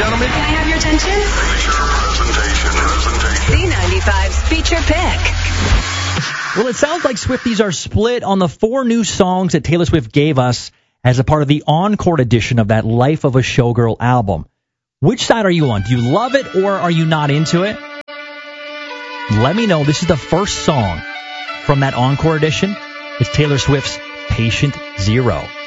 gentlemen. Can I have your attention? Z95's feature pick. Well, it sounds like Swifties are split on the 4 new songs that Taylor Swift gave us as a part of the Encore edition of that Life of a Showgirl album. Which side are you on? Do you love it or are you not into it? Let me know. This is the first song from that Encore edition. It's Taylor Swift's Patient Zero.